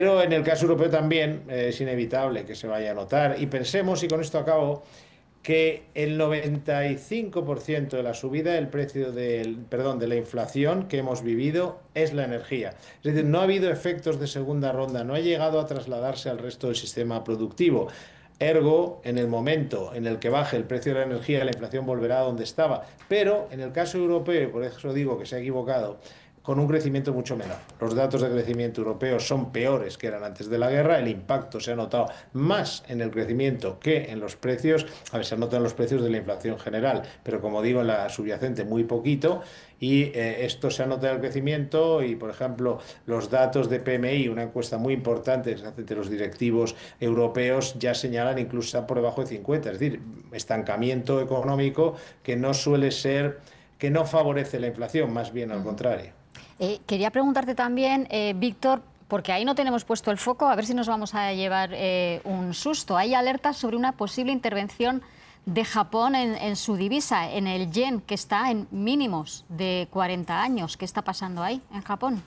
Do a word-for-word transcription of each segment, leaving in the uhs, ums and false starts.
Pero en el caso europeo también eh, es inevitable que se vaya a notar. Y pensemos, y con esto acabo, que el noventa y cinco por ciento de la subida del precio del, perdón, de la inflación que hemos vivido es la energía. Es decir, no ha habido efectos de segunda ronda, no ha llegado a trasladarse al resto del sistema productivo. Ergo, en el momento en el que baje el precio de la energía, la inflación volverá a donde estaba. Pero en el caso europeo, y por eso digo que se ha equivocado, con un crecimiento mucho menor. Los datos de crecimiento europeos son peores que eran antes de la guerra, el impacto se ha notado más en el crecimiento que en los precios, a ver, se nota en los precios de la inflación general, pero como digo, en la subyacente muy poquito, y eh, esto se ha notado en el crecimiento y, por ejemplo, los datos de P M I, una encuesta muy importante que se hace entre los directivos europeos, ya señalan incluso por debajo de cincuenta, es decir, estancamiento económico que no suele ser, que no favorece la inflación, más bien al Ujú. contrario. Eh, quería preguntarte también, eh, Víctor, porque ahí no tenemos puesto el foco, a ver si nos vamos a llevar eh, un susto. Hay alertas sobre una posible intervención de Japón en, en su divisa, en el yen, que está en mínimos de cuarenta años. ¿Qué está pasando ahí, en Japón?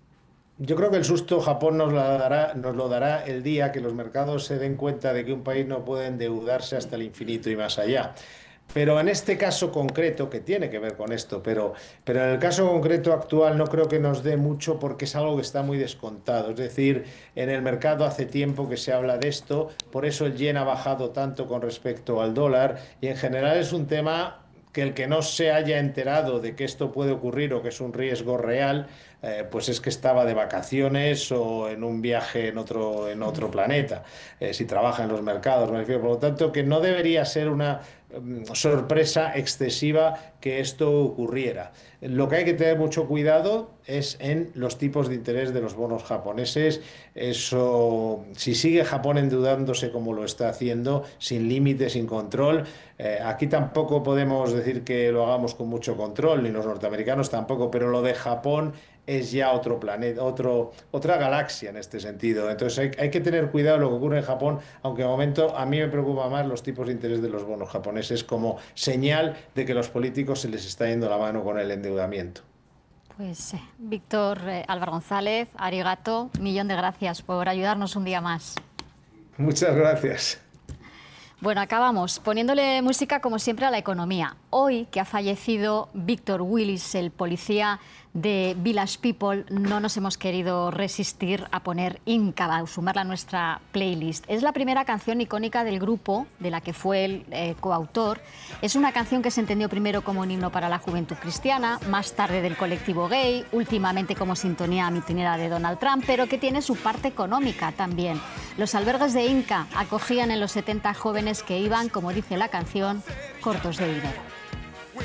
Yo creo que el susto Japón nos lo dará, nos lo dará el día que los mercados se den cuenta de que un país no puede endeudarse hasta el infinito y más allá. Pero en este caso concreto, que tiene que ver con esto, pero, pero en el caso concreto actual no creo que nos dé mucho porque es algo que está muy descontado. Es decir, en el mercado hace tiempo que se habla de esto, por eso el yen ha bajado tanto con respecto al dólar y en general es un tema que el que no se haya enterado de que esto puede ocurrir o que es un riesgo real, eh, pues es que estaba de vacaciones o en un viaje en otro, en otro planeta, eh, si trabaja en los mercados, me refiero. Por lo tanto, que no debería ser una mm, sorpresa excesiva que esto ocurriera. Lo que hay que tener mucho cuidado es en los tipos de interés de los bonos japoneses. Eso, si sigue Japón endeudándose como lo está haciendo, sin límite, sin control, eh, aquí tampoco podemos decir que lo hagamos con mucho control, ni los norteamericanos tampoco, pero lo de Japón es ya otro planeta, otro, otra galaxia en este sentido. Entonces hay, hay que tener cuidado lo que ocurre en Japón, aunque de momento a mí me preocupa más los tipos de interés de los bonos japoneses como señal de que los políticos se les está yendo la mano con el endeudamiento. Pues eh, Víctor eh, Álvaro González, arigato, millón de gracias por ayudarnos un día más. Muchas gracias. Bueno, acabamos poniéndole música como siempre a la economía. Hoy que ha fallecido Víctor Willis, el policía de Village People, no nos hemos querido resistir a poner Inca, a sumarla a nuestra playlist. Es la primera canción icónica del grupo, de la que fue el eh, coautor. Es una canción que se entendió primero como un himno para la juventud cristiana, más tarde del colectivo gay, últimamente como sintonía mitinera de Donald Trump, pero que tiene su parte económica también. Los albergues de Inca acogían en los setenta jóvenes que iban, como dice la canción, cortos de dinero.